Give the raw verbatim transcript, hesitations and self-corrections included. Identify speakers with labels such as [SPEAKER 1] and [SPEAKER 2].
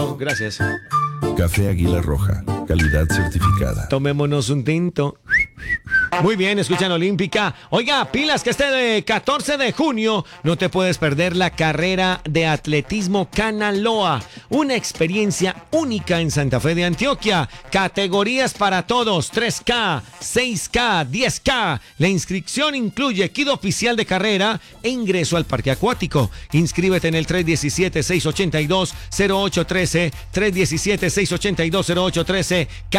[SPEAKER 1] Gracias.
[SPEAKER 2] Café Águila Roja, calidad certificada.
[SPEAKER 1] Tomémonos un tinto. Muy bien, escuchan Olímpica. Oiga, pilas que este de catorce de junio no te puedes perder la carrera de atletismo Canaloa. Una experiencia única en Santa Fe de Antioquia. Categorías para todos, tres K, seis K, diez K. La inscripción incluye kit oficial de carrera e ingreso al parque acuático. Inscríbete en el tres uno siete, seis ocho dos, cero ocho uno tres, tres uno siete, seis ocho dos, cero ocho uno tres.